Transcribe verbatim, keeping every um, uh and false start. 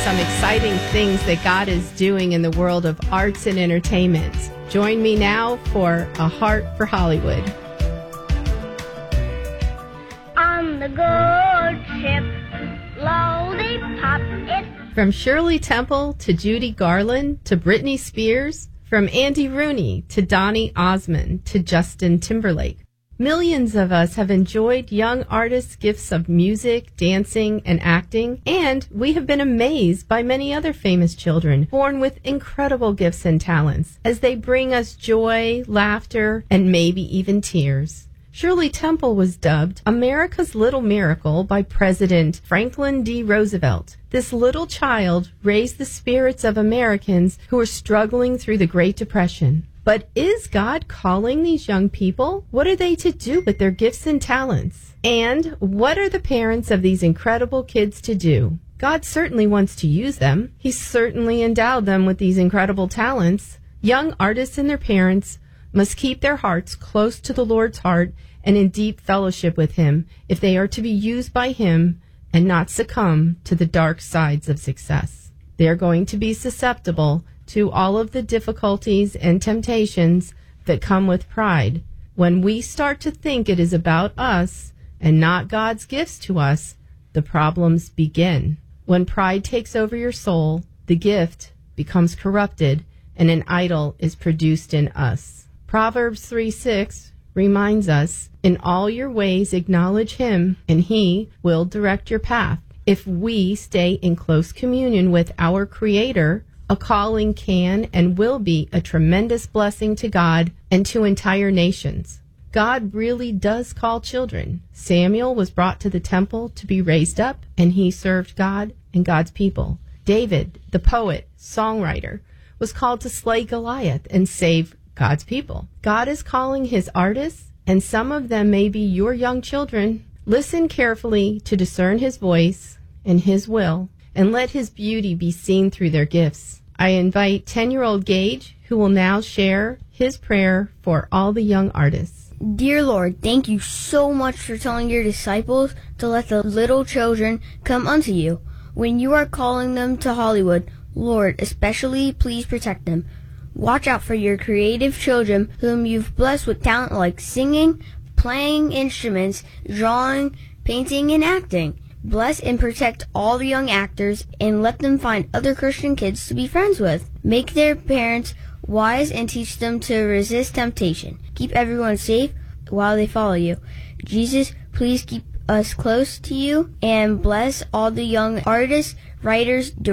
some exciting things that God is doing in the world of arts and entertainment. Join me now for A Heart for Hollywood. On the good ship, lollipop it. From Shirley Temple to Judy Garland to Britney Spears, from Andy Rooney to Donny Osmond to Justin Timberlake, millions of us have enjoyed young artists' gifts of music, dancing, and acting, and we have been amazed by many other famous children born with incredible gifts and talents as they bring us joy, laughter, and maybe even tears. Shirley Temple was dubbed America's Little Miracle by President Franklin D. Roosevelt. This little child raised the spirits of Americans who were struggling through the Great Depression. But is God calling these young people? What are they to do with their gifts and talents? And what are the parents of these incredible kids to do? God certainly wants to use them. He certainly endowed them with these incredible talents. Young artists and their parents must keep their hearts close to the Lord's heart and in deep fellowship with Him if they are to be used by Him and not succumb to the dark sides of success. They are going to be susceptible to all of the difficulties and temptations that come with pride. When we start to think it is about us and not God's gifts to us, the problems begin. When pride takes over your soul, the gift becomes corrupted and an idol is produced in us. Proverbs three six reminds us, in all your ways acknowledge Him, and He will direct your path. If we stay in close communion with our Creator, a calling can and will be a tremendous blessing to God and to entire nations. God really does call children. Samuel was brought to the temple to be raised up, and he served God and God's people. David, the poet, songwriter, was called to slay Goliath and save God's people. God is calling His artists, and some of them may be your young children. Listen carefully to discern His voice and His will, and let His beauty be seen through their gifts. I invite ten-year-old Gage, who will now share his prayer for all the young artists. Dear Lord, thank you so much for telling your disciples to let the little children come unto you. When you are calling them to Hollywood, Lord, especially please protect them. Watch out for your creative children whom you've blessed with talent like singing, playing instruments, drawing, painting, and acting. Bless and protect all the young actors and let them find other Christian kids to be friends with. Make their parents wise and teach them to resist temptation. Keep everyone safe while they follow you. Jesus, please keep us close to you and bless all the young artists, writers,